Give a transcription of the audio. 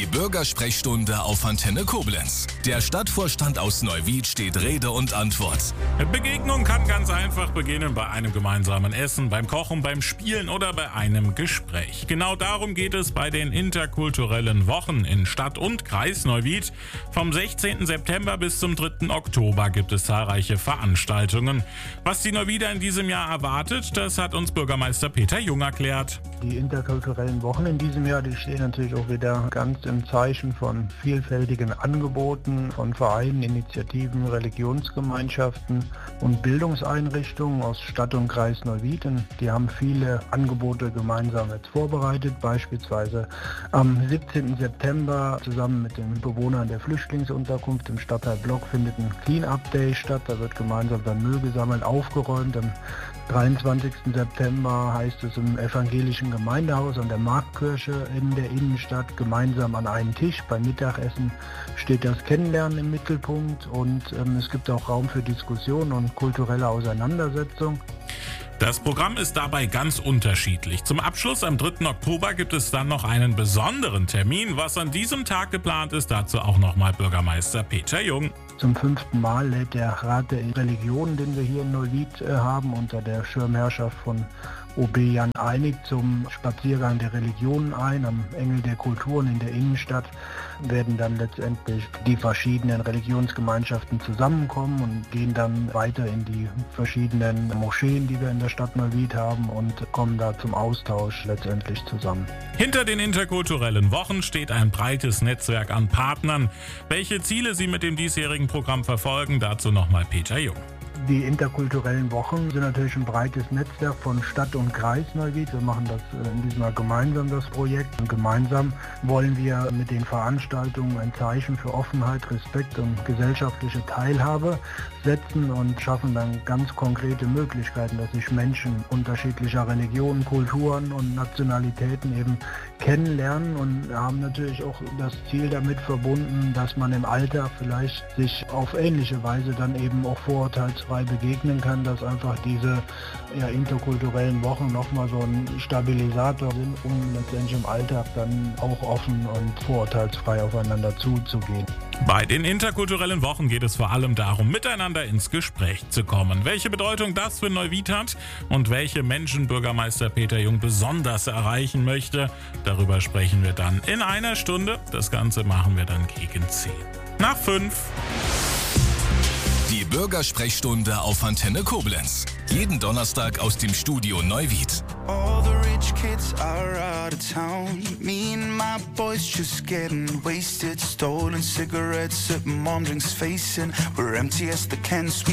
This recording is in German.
Bürgersprechstunde auf Antenne Koblenz. Der Stadtvorstand aus Neuwied steht Rede und Antwort. Begegnung kann ganz einfach beginnen bei einem gemeinsamen Essen, beim Kochen, beim Spielen oder bei einem Gespräch. Genau darum geht es bei den interkulturellen Wochen in Stadt und Kreis Neuwied. Vom 16. September bis zum 3. Oktober gibt es zahlreiche Veranstaltungen. Was die Neuwieder in diesem Jahr erwartet, das hat uns Bürgermeister Peter Jung erklärt. Die interkulturellen Wochen in diesem Jahr, die stehen natürlich auch wieder ganz im Zeichen von vielfältigen Angeboten von Vereinen, Initiativen, Religionsgemeinschaften und Bildungseinrichtungen aus Stadt und Kreis Neuwied. Und die haben viele Angebote gemeinsam jetzt vorbereitet, beispielsweise am 17. September zusammen mit den Bewohnern der Flüchtlingsunterkunft im Stadtteil Block findet ein Clean-Up Day statt. Da wird gemeinsam dann Müll gesammelt, aufgeräumt. Am 23. September heißt es im evangelischen Gemeindehaus an der Marktkirche in der Innenstadt gemeinsam an einen Tisch. Beim Mittagessen steht das Kennenlernen im Mittelpunkt und es gibt auch Raum für Diskussion und kulturelle Auseinandersetzung. Das Programm ist dabei ganz unterschiedlich. Zum Abschluss am 3. Oktober gibt es dann noch einen besonderen Termin. Was an diesem Tag geplant ist, dazu auch nochmal Bürgermeister Peter Jung. Zum 5. Mal lädt der Rat der Religionen, den wir hier in Neuwied haben, unter der Schirmherrschaft von OB Jan Einig zum Spaziergang der Religionen ein. Am Engel der Kulturen in der Innenstadt werden dann letztendlich die verschiedenen Religionsgemeinschaften zusammenkommen und gehen dann weiter in die verschiedenen Moscheen, die wir in der Stadt Neuwied haben und kommen da zum Austausch letztendlich zusammen. Hinter den interkulturellen Wochen steht ein breites Netzwerk an Partnern. Welche Ziele sie mit dem diesjährigen Programm verfolgen, dazu nochmal Peter Jung. Die interkulturellen Wochen sind natürlich ein breites Netzwerk von Stadt und Kreis Neuwied. Wir machen das in diesem Jahr gemeinsam, das Projekt. Und gemeinsam wollen wir mit den Veranstaltungen ein Zeichen für Offenheit, Respekt und gesellschaftliche Teilhabe setzen und schaffen dann ganz konkrete Möglichkeiten, dass sich Menschen unterschiedlicher Religionen, Kulturen und Nationalitäten eben kennenlernen und haben natürlich auch das Ziel damit verbunden, dass man im Alltag vielleicht sich auf ähnliche Weise dann eben auch vorurteilsfrei begegnen kann, dass einfach diese interkulturellen Wochen nochmal so ein Stabilisator sind, um letztendlich im Alltag dann auch offen und vorurteilsfrei aufeinander zuzugehen. Bei den interkulturellen Wochen geht es vor allem darum, miteinander ins Gespräch zu kommen. Welche Bedeutung das für Neuwied hat und welche Menschen Bürgermeister Peter Jung besonders erreichen möchte, darüber sprechen wir dann in einer Stunde. Das Ganze machen wir dann gegen 10 nach 5. Die Bürgersprechstunde auf Antenne Koblenz. Jeden Donnerstag aus dem Studio Neuwied. All the rich kids are out of town. Me and my boys just getting wasted. Stolen cigarettes at mom drinks facing. We're empty as the cans.